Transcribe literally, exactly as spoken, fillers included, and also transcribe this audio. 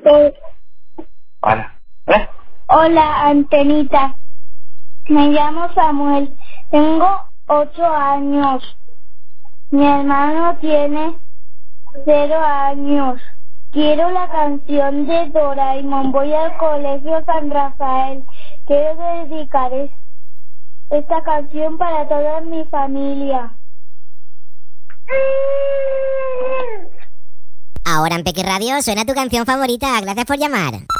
Eh, Hola. ¿Eh? Hola, Antenita. Me llamo Samuel. Tengo ocho años. Mi hermano tiene cero años. Quiero la canción de Doraemon. Voy al colegio San Rafael. Quiero dedicar es- esta canción para toda mi familia. Ahora en Peque Radio suena tu canción favorita. Gracias por llamar.